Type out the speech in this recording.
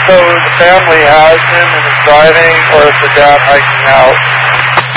So the family has him and is driving, or is the dad hiking out?